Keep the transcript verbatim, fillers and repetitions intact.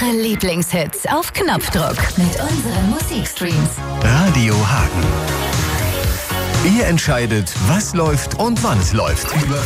Eure Lieblingshits auf Knopfdruck mit unseren Musikstreams. Radio Hagen. Ihr entscheidet, was läuft und wann es läuft. Über